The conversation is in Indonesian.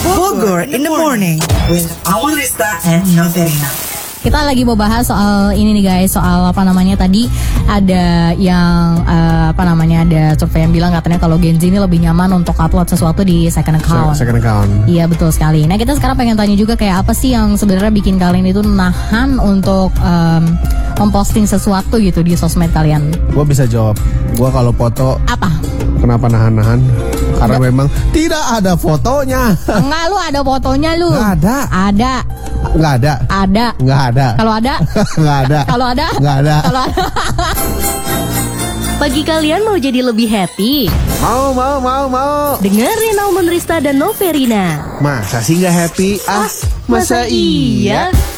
Bogor in the morning with Awan Rista and Noverina. Kita lagi mau bahas soal ini nih guys, soal apa namanya tadi ada yang ada survei yang bilang katanya kalau Gen Z ini lebih nyaman untuk upload sesuatu di second account. Second account. Iya betul sekali. Nah kita sekarang pengen tanya juga kayak apa sih yang sebenarnya bikin kalian itu nahan untuk memposting sesuatu gitu di sosmed kalian? Gue bisa jawab. Gue kalau foto Apa? kenapa nahan-nahan? Karena memang tidak ada fotonya. Enggak, lu ada fotonya lu. Nggak ada. Ada. Nggak ada. Ada. Nggak ada. Kalau ada? Nggak ada. Kalau ada? Nggak ada. Kalau ada. Pagi kalian mau jadi lebih happy? Mau. Dengerin Auman Rista dan Noverina. Masa sih nggak happy? Masa iya?